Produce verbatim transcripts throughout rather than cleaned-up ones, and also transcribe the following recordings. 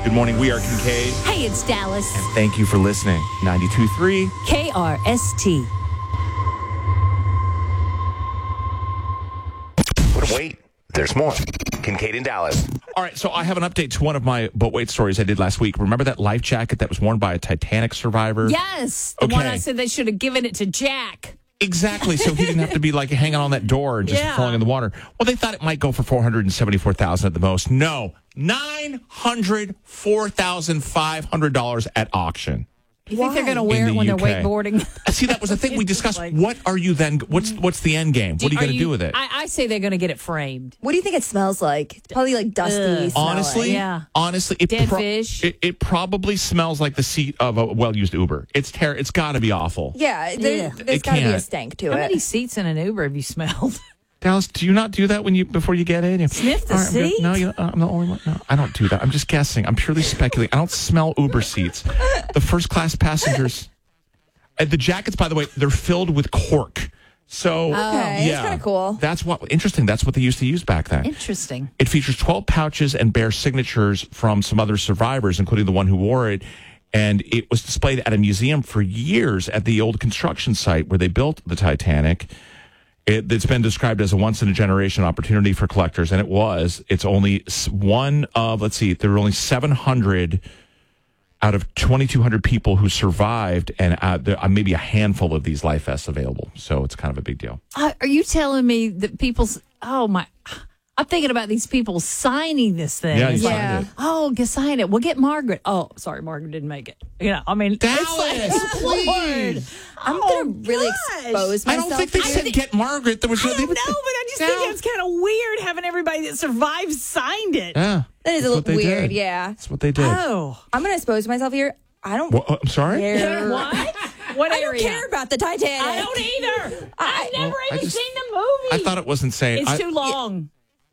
Good morning. We are Kincaid. Hey, it's Dallas. And thank you for listening. ninety-two point three K R S T. But wait, there's more. Kincaid and Dallas. All right, so I have an update to one of my boat weight stories I did last week. Remember that life jacket that was worn by a Titanic survivor? Yes. The Okay. one I said they should have given it to Jack. Exactly, so he didn't have to be like hanging on that door and just Yeah. falling in the water. Well, they thought it might go for four hundred seventy-four thousand dollars at the most. No, nine hundred four thousand five hundred dollars at auction. You think they're going to wear In it the when U K. they're wakeboarding? See, that was the thing we discussed. Like- What are you then? What's what's the end game? What are you going to do with it? I, I say they're going to get it framed. What do you think it smells like? It's probably like dusty. Ugh. smelling. Honestly, Yeah. honestly, it, Dead fish. It, it probably smells like the seat of a well-used Uber. It's ter- It's got to be awful. Yeah, there, Yeah. there's It got to be a can't. stank to How it. many seats in an Uber have you smelled? Dallas, do you not do that when you before you get in? You, Sniff the "All right, I'm good." seat? No, you know, I'm the only one. No, I don't do that. I'm just guessing. I'm purely speculating. I don't smell Uber seats. The first class passengers. And the jackets, by the way, they're filled with cork. So, Okay, that's yeah, kinda cool. That's what interesting. That's what they used to use back then. Interesting. It features twelve pouches and bears signatures from some other survivors, including the one who wore it. And it was displayed at a museum for years at the old construction site where they built the Titanic. It, it's been described as a once-in-a-generation opportunity for collectors, and it was. It's only s- one of, let's see, there were only seven hundred out of twenty-two hundred people who survived, and uh, there are maybe a handful of these life vests available. So it's kind of a big deal. Uh, are you telling me that people's, oh my, I'm thinking about these people signing this thing. Yeah, you It's like, signed Yeah. it. oh, get sign it. We'll get Margaret. Oh, sorry, Margaret didn't make it. You know, I mean, Dallas, it's like, please. I'm Oh, gonna really gosh. expose I myself. don't think they here. said get Margaret. There was I no- don't they know, would- but I just Down. think it's kind of weird having everybody that survived signed it. Yeah. That is That's a what they little weird. did. Yeah, That's what they did. Oh. I'm gonna expose myself here. I don't Well, uh, I'm sorry? care. What? What I don't area? care about the Titanic. I don't either. I- I've never Well, I even just- seen the movie. I thought it wasn't saying. it's I, too long.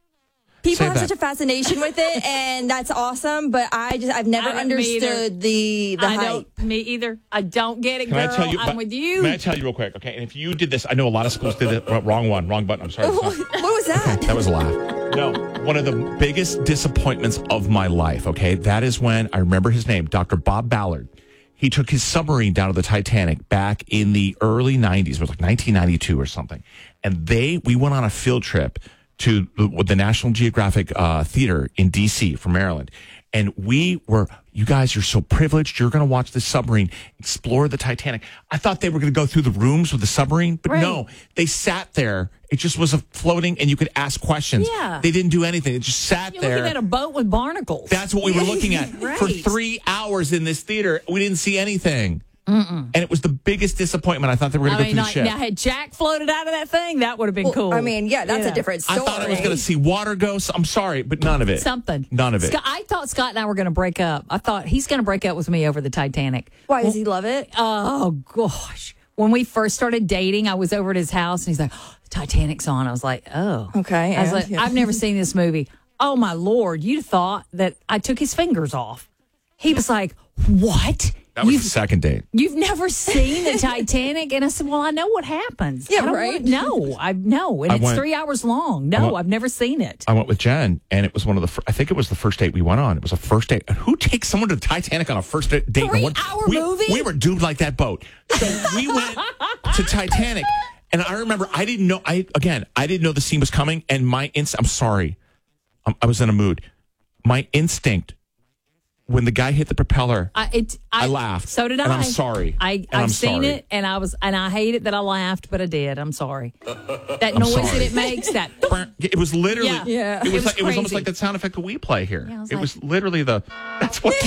People Say have that. such a fascination with it, and that's awesome. But I just, I've never I don't- me either. understood the the I hype. don't. Me either. I don't get it, Can girl. I tell you? I'm but- with you. May I tell you real quick? Okay. And if you did this, I know a lot of schools did it. Wrong one. Wrong button. I'm sorry. what was that? That was a laugh. No, one of the biggest disappointments of my life, okay? That is when I remember his name, Doctor Bob Ballard. He took his submarine down to the Titanic back in the early nineties. It was like nineteen ninety-two or something. And they, we went on a field trip to the, the National Geographic uh, Theater in D C from Maryland. And we were, you guys are so privileged. You're going to watch the submarine explore the Titanic. I thought they were going to go through the rooms with the submarine, but Right. no, they sat there. It just was a floating and you could ask questions. Yeah. They didn't do anything. It just sat You're there. looking at a boat with barnacles. That's what we were looking at. Right. For three hours in this theater. We didn't see anything. Mm-mm. And it was the biggest disappointment. I thought they were going I to mean, go like, through the ship. now had Jack floated out of that thing, that would have been Well, cool. I mean, yeah, that's Yeah. a different I story. thought I was going to see water go. So I'm sorry, but none of it. Something. None of it. Scott, I thought Scott and I were going to break up. I thought he's going to break up with me over the Titanic. Why does he love it? Oh, gosh. When we first started dating, I was over at his house and he's like, oh, the Titanic's on. I was like, oh. Okay, I was and- like, yeah. I've never seen this movie. Oh, my Lord. You'd have thought that I took his fingers off. He was like, what? That was You've, the second date. you've never seen the Titanic? And I said, well, I know what happens. Yeah, I don't right. want- no, I no. And I it's went- three hours long. No, I went- I've never seen it. I went with Jen, and it was one of the. Fir- I think it was the first date we went on. It was a first date. Who takes someone to the Titanic on a first date? in one- Three-hour we, movie? We were doomed like that boat. So we went to Titanic, and I remember I didn't know. I again, I didn't know the scene was coming, and my inst. I'm sorry, um, I was in a mood. My instinct when the guy hit the propeller. I, it, I, I laughed. So did And I. I'm sorry. I, And I've I'm seen sorry. it, and I was, and I hate it that I laughed, but I did. I'm sorry. That noise sorry. that it makes, that. It was literally. Yeah. Yeah. It was, It was like, it was almost crazy. like that sound effect that we play here. Yeah, I was it like- was literally the. That's what.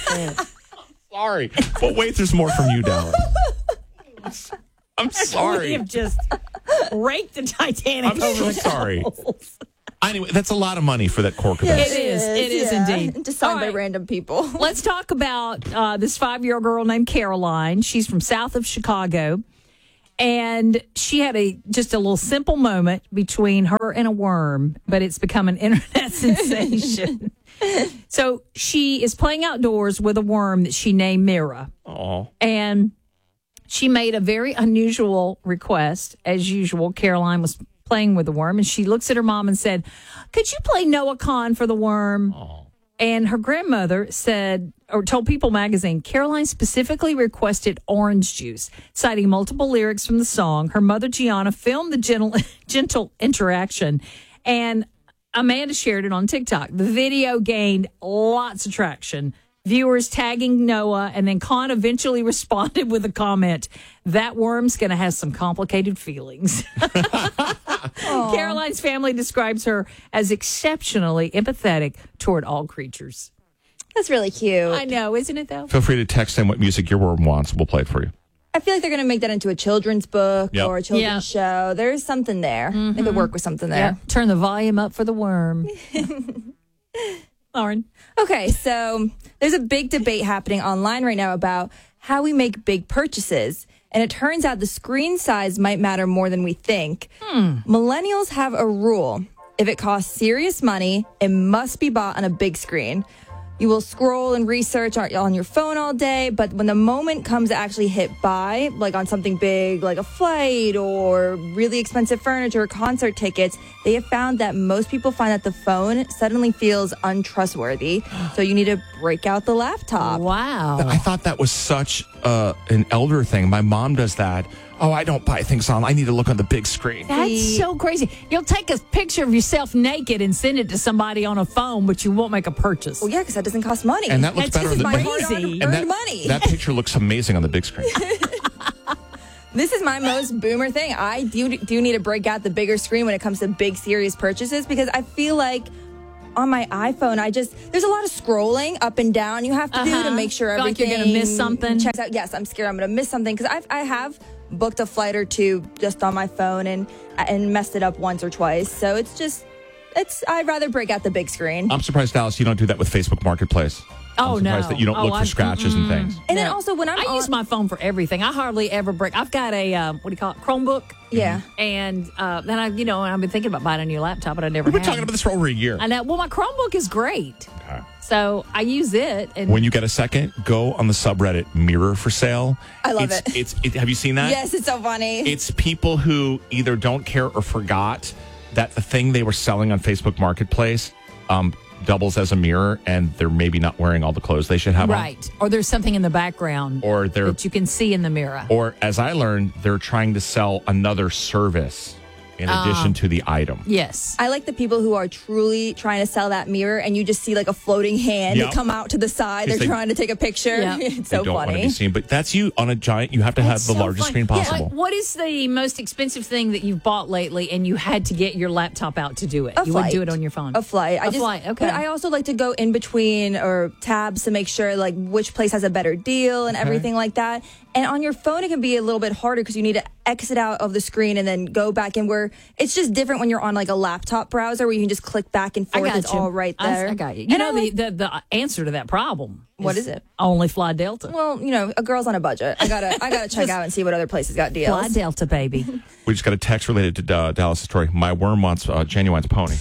Sorry, but wait, there's more from you, Dallas. I'm We sorry. have just raked the Titanic I'm over so the sorry. coals. Anyway, that's a lot of money for that cork It event. is. It is yeah. indeed. Just signed All by right. random people. Let's talk about uh, this five-year-old girl named Caroline. She's from south of Chicago, and she had a just a little simple moment between her and a worm, but it's become an internet sensation. So she is playing outdoors with a worm that she named Mira, Oh, and she made a very unusual request. As usual, Caroline was playing with the worm, and she looks at her mom and said, "Could you play Noah Khan for the worm?" And her grandmother said, or told People magazine, Caroline specifically requested orange juice, citing multiple lyrics from the song. Her mother, Gianna, filmed the gentle, gentle interaction, and Amanda shared it on TikTok. The video gained lots of traction. Viewers tagging Noah, and then Khan eventually responded with a comment, that worm's going to have some complicated feelings. Caroline's family describes her as exceptionally empathetic toward all creatures. That's really cute. I know, isn't it, though? Feel free to text in what music your worm wants. We'll play it for you. I feel like they're going to make that into a children's book Yep. or a children's Yeah. show. There's something there. Mm-hmm. They could work with something there. Yeah. Turn the volume up for the worm. Lauren. Okay, so there's a big debate happening online right now about how we make big purchases. And it turns out the screen size might matter more than we think. Hmm. Millennials have a rule. If it costs serious money, it must be bought on a big screen. You will scroll and research on on your phone all day, but when the moment comes to actually hit buy, like on something big like a flight or really expensive furniture or concert tickets, they have found that most people find that the phone suddenly feels untrustworthy. So you need to break out the laptop. Wow. I thought that was such uh, an elder thing. My mom does that. Oh, I don't buy things on. I need to look on the big screen. That's so crazy. You'll take a picture of yourself naked and send it to somebody on a phone, but you won't make a purchase. Well, yeah, because that doesn't cost money. And that looks That's better on the my big crazy. hard-earned and that, money. that picture looks amazing on the big screen. This is my most boomer thing. I do do need to break out the bigger screen when it comes to big, serious purchases because I feel like on my iPhone, I just there's a lot of scrolling up and down you have to Uh-huh. do to make sure Feel like everything you're gonna miss something? checks out. Yes, I'm scared I'm going to miss something because I I have booked a flight or two just on my phone and and messed it up once or twice. So it's just it's I'd rather break out the big screen. I'm surprised, Dallas, you don't do that with Facebook Marketplace. Oh, I'm surprised no. that you don't Oh, look for I- scratches and things. And then No. also when I'm I on, use my phone for everything. I hardly ever break. I've got a uh, what do you call it, Chromebook, yeah. and uh, then I, you know, I've been thinking about buying a new laptop, but I never. We've been have. talking about this for over a year. I know. Well, my Chromebook is great, Okay. so I use it. And When you get a second, go on the subreddit Mirror for Sale. I love it's, it. It's it. Have you seen that? Yes, it's so funny. It's people who either don't care or forgot that the thing they were selling on Facebook Marketplace um, doubles as a mirror, and they're maybe not wearing all the clothes they should have on. right, or there's something in the background, Or they're that you can see in the mirror. or as I learned, they're trying to sell another service in addition to the item. Yes. I like the people who are truly trying to sell that mirror and you just see like a floating hand Yep. come out to the side. They're Because they- trying to take a picture. Yeah. It's They so don't want to funny. be seen, but that's you on a giant. You have to have That's the so largest fun. screen Yeah, possible. like, what is the most expensive thing that you've bought lately and you had to get your laptop out to do it? A you flight. wouldn't do it on your phone. A flight. I A just, flight, okay. But I also like to go in between or tabs to make sure like which place has a better deal and everything like that. And on your phone, it can be a little bit harder because you need to exit out of the screen and then go back in where it's just different when you're on like a laptop browser where you can just click back and I forth. got It's you. all right I- there. I, got you. You And know I the, like- the the answer to that problem. What is it? Only Fly Delta. Well, you know, a girl's on a budget. I gotta, I gotta check out and see what other places got deals. Fly Delta, baby. We just got a text related to uh, Dallas' story. My worm wants uh, Genuine's pony.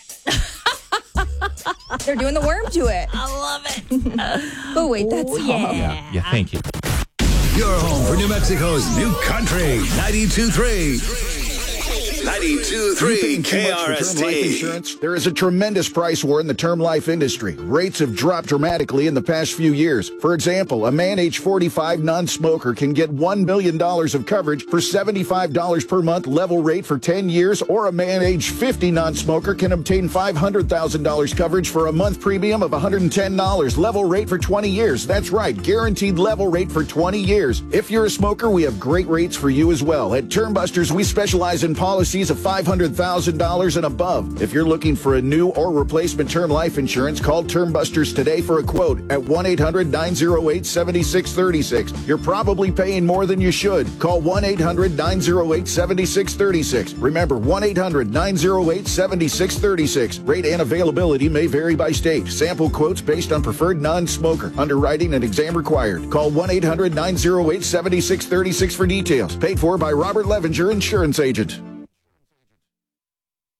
They're doing the worm to it. I love it. But wait, that's Oh, all. yeah. Yeah, yeah. Thank you. Your home for New Mexico's new country, ninety-two point three. ninety-two point three Paying too much for term life K R S T. insurance? There is a tremendous price war in the term life industry. Rates have dropped dramatically in the past few years. For example, a man age forty-five non-smoker can get one million dollars of coverage for seventy-five dollars per month level rate for ten years, or a man age fifty non-smoker can obtain five hundred thousand dollars coverage for a month premium of one hundred ten dollars level rate for twenty years. That's right, guaranteed level rate for twenty years. If you're a smoker, we have great rates for you as well. At Term Busters, we specialize in policies of five hundred thousand dollars and above. If you're looking for a new or replacement term life insurance, call Term Busters today for a quote at one eight hundred nine oh eight seven six three six. You're probably paying more than you should. Call one eight hundred nine oh eight seven six three six. Remember, one eight hundred nine oh eight seven six three six. Rate and availability may vary by state. Sample quotes based on preferred non-smoker. Underwriting and exam required. Call one eight hundred nine oh eight seven six three six for details. Paid for by Robert Levenger, Insurance Agent.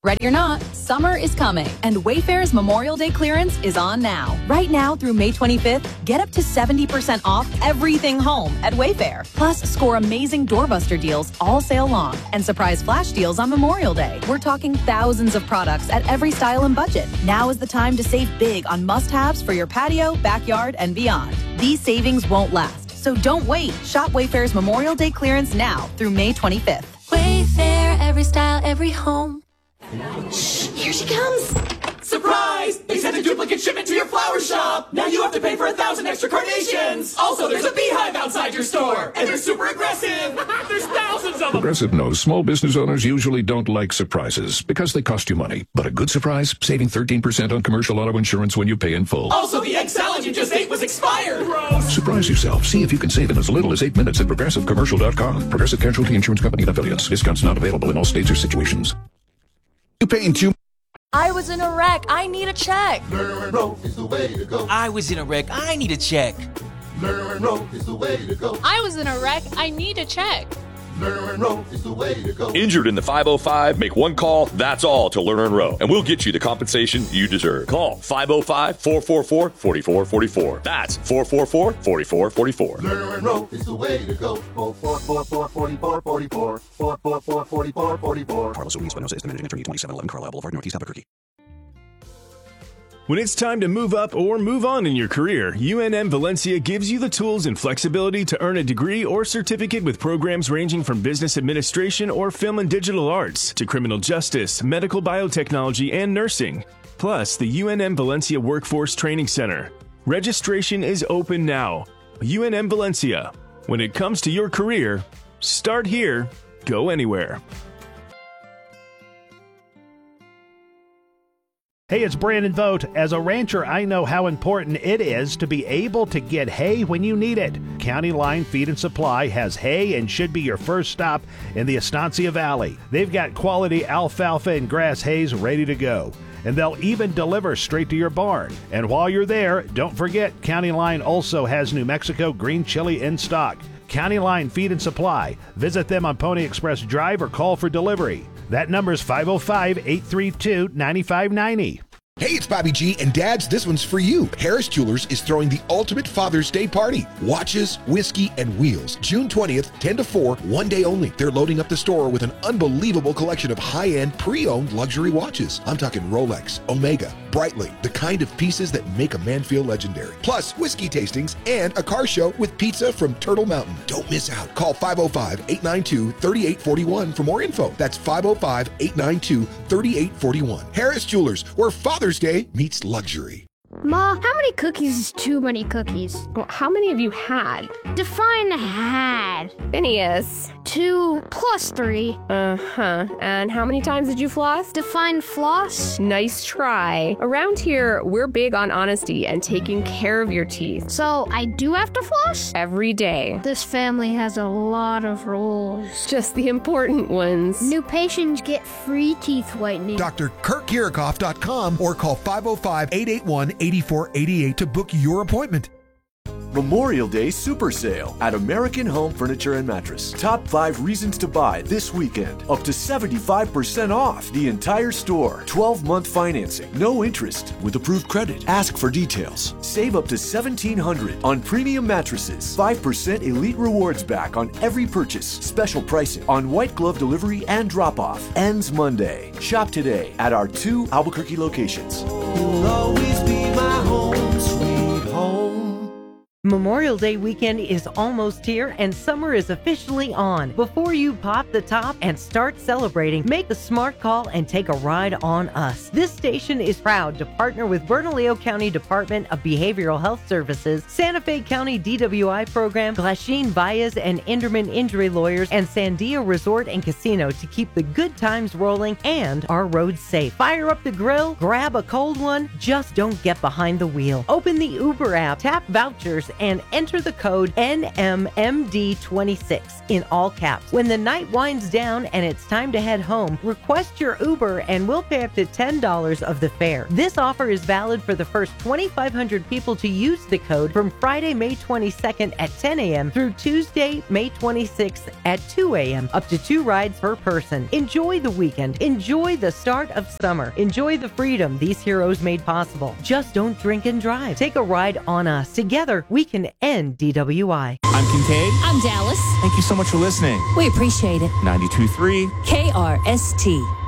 Ready or not, summer is coming, and Wayfair's Memorial Day clearance is on now. Right now through May twenty-fifth, get up to seventy percent off everything home at Wayfair. Plus, score amazing doorbuster deals all sale long and surprise flash deals on Memorial Day. We're talking thousands of products at every style and budget. Now is the time to save big on must-haves for your patio, backyard, and beyond. These savings won't last, so don't wait. Shop Wayfair's Memorial Day clearance now through May twenty-fifth. Wayfair, every style, every home. Shh, here she comes. Surprise! They sent a duplicate shipment to your flower shop. Now you have to pay for a thousand extra carnations. Also, there's a beehive outside your store, and they're super aggressive. There's thousands of them. Progressive knows small business owners usually don't like surprises because they cost you money. But a good surprise, saving thirteen percent on commercial auto insurance when you pay in full. Also, the egg salad you just ate was expired. Gross. Surprise yourself. See if you can save in as little as eight minutes at progressive commercial dot com. Progressive Casualty Insurance Company and affiliates. Discounts not available in all states or situations. You paying too I was in a wreck. I need a check. Learn and roll is the way to go. I was in a wreck. I need a check. Learn and roll is the way to go. I was in a wreck. I need a check. Learn and roll is the way to go. Injured in the five oh five? Make one call, that's all, to Learn and Row, and we'll get you the compensation you deserve. Call five oh five, four four four, four four four four. That's four four four, four four four four. Learn and roll is the way to go. four four four, four four four, four four four, four four four, four four. Carlos O'Neill Espinosa is the managing attorney, twenty-seven eleven Carlisle Boulevard, Northeast Albuquerque. When it's time to move up or move on in your career, U N M Valencia gives you the tools and flexibility to earn a degree or certificate with programs ranging from business administration or film and digital arts to criminal justice, medical biotechnology, and nursing. Plus, the U N M Valencia Workforce Training Center. Registration is open now. U N M Valencia. When it comes to your career, start here, go anywhere. Hey, it's Brandon Vogt. As a rancher, I know how important it is to be able to get hay when you need it. County Line Feed and Supply has hay and should be your first stop in the Estancia Valley. They've got quality alfalfa and grass hays ready to go, and they'll even deliver straight to your barn. And while you're there, don't forget County Line also has New Mexico green chili in stock. County Line Feed and Supply. Visit them on Pony Express Drive or call for delivery. That number is five oh five, eight three two, nine five nine oh. Hey, it's Bobby G, and Dads, this one's for you. Harris Jewelers is throwing the ultimate Father's Day party. Watches, whiskey, and wheels. June twentieth, ten to four, one day only. They're loading up the store with an unbelievable collection of high-end, pre-owned luxury watches. I'm talking Rolex, Omega, Breitling, the kind of pieces that make a man feel legendary. Plus, whiskey tastings and a car show with pizza from Turtle Mountain. Don't miss out. Call five oh five, eight nine two, three eight four one for more info. That's five oh five, eight nine two, three eight four one. Harris Jewelers, where Father's Day meets luxury. Ma, how many cookies is too many cookies? Well, how many have you had? Define had. Phineas. Two plus three. Uh-huh. And how many times did you floss? Define floss. Nice try. Around here, we're big on honesty and taking care of your teeth. So I do have to floss? Every day. This family has a lot of rules. Just the important ones. New patients get free teeth whitening. Doctor Kurt Kirikoff dot com or call five oh five, eight eight one, eight four eight eight to book your appointment. Memorial Day Super Sale at American Home Furniture and Mattress. Top five reasons to buy this weekend. Up to seventy-five percent off the entire store. twelve month financing. No interest with approved credit. Ask for details. Save up to seventeen hundred dollars on premium mattresses. five percent Elite Rewards back on every purchase. Special pricing on white glove delivery and drop off. Ends Monday. Shop today at our two Albuquerque locations. You'll always be my home, sweet home. Memorial Day weekend is almost here and summer is officially on. Before you pop the top and start celebrating, make the smart call and take a ride on us. This station is proud to partner with Bernalillo County Department of Behavioral Health Services, Santa Fe County D W I Program, Glasheen Baez and Inderman Injury Lawyers, and Sandia Resort and Casino to keep the good times rolling and our roads safe. Fire up the grill, grab a cold one, just don't get behind the wheel. Open the Uber app, tap vouchers, and enter the code N M M D twenty-six in all caps. When the night winds down and it's time to head home, request your Uber and we'll pay up to ten dollars of the fare. This offer is valid for the first twenty-five hundred people to use the code from Friday, May twenty-second at ten a.m. through Tuesday, May twenty-sixth at two a.m. Up to two rides per person. Enjoy the weekend. Enjoy the start of summer. Enjoy the freedom these heroes made possible. Just don't drink and drive. Take a ride on us. Together, we can end D W I. I'm Kincaid. I'm Dallas. Thank you so much for listening. We appreciate it. ninety-two point three K R S T.